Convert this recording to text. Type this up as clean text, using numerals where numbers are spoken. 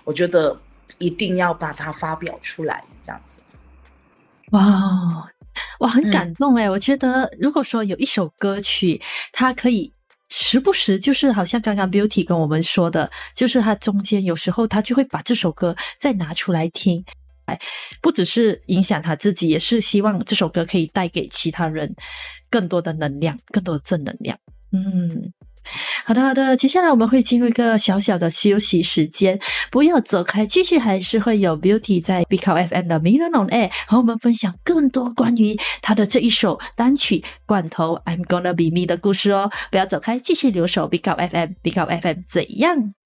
我觉得一定要把它发表出来，这样子。 哇，我很感动诶，我觉得如果说有一首歌曲，它可以时不时就是好像刚刚 Beauty 跟我们说的，就是它中间有时候他就会把这首歌再拿出来听，不只是影响他自己，也是希望这首歌可以带给其他人更多的能量，更多的正能量。好的好的，接下来我们会进入一个小小的休息时间，不要走开，继续还是会有 Beauty 在 Big Up FM 的 Mirror on Air 和我们分享更多关于他的这一首单曲罐头 I'm Gonna Be Me 的故事哦，不要走开，继续留守 Big Up FM Big Up FM 怎样